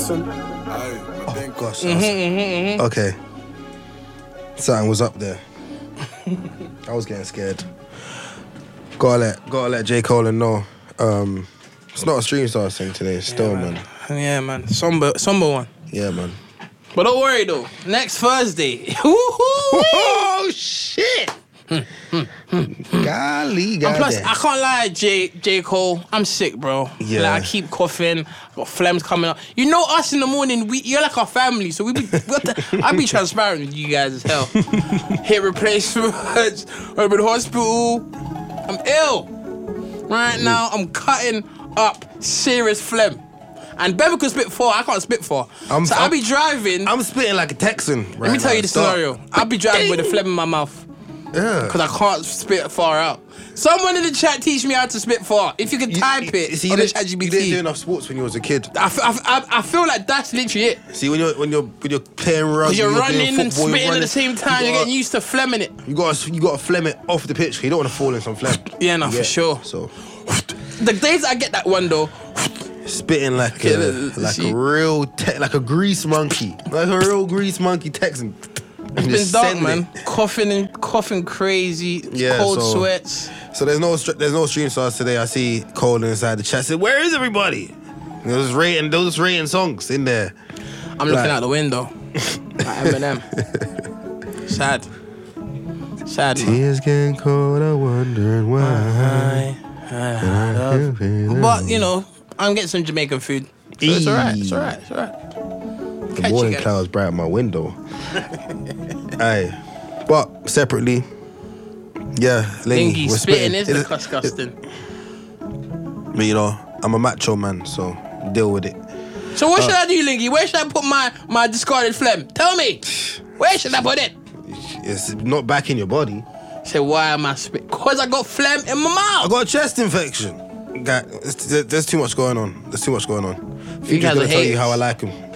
Listen. Oh gosh. Okay. Something was up there. I was getting scared. Gotta let J. Cole know. It's not a stream star thing today, still, man. Yeah, man. Somber one. Yeah, man. But don't worry though. Next Thursday. Oh shit! Golly, and plus, I can't lie, J. Cole. I'm sick, bro. Yeah. Like, I keep coughing. I got phlegms coming up. You know us in the morning. You're like our family, so I be transparent with you guys as hell. Hip replacements. I'm in hospital. I'm ill. Right now, I'm cutting up serious phlegm. And Beba can spit 4, I can't spit 4. I'll be driving. I'm spitting like a Texan. Let me tell you the scenario. I'll be driving with a phlegm in my mouth. Yeah. Because I can't spit far out. Someone in the chat teach me how to spit far. If you can type it on the chat GPT. You didn't do enough sports when you was a kid. I feel like that's literally it. See, when you're playing rugby, because you're running and football, spitting at the same time, you're getting used to phlegming it. You got to phlegm it off the pitch. You don't want to fall in some phlegm. Yeah, no, for sure. So the days I get that one though, spitting like a real like a grease monkey, like a real grease monkey Texan. It's been dark, man. Coughing crazy. Cold sweats. So there's no stream stars today. I see Cole inside the chat. Said, "Where is everybody?" Those rating songs in there. I'm looking out the window. Like Eminem. Sad. Tears getting cold. I'm wondering why. But you know, I'm getting some Jamaican food. So it's alright. The morning clouds bright on my window. Aye. But separately, yeah, Lingy spitting is disgusting. But you know, I'm a macho man, so deal with it. So what should I do, Lingy? Where should I put my discarded phlegm? Tell me. Where should I put it? It's not back in your body. Say, why am I spitting? Because I got phlegm in my mouth. I got a chest infection. There's too much going on. You guys gonna are tell you haters. how I like him.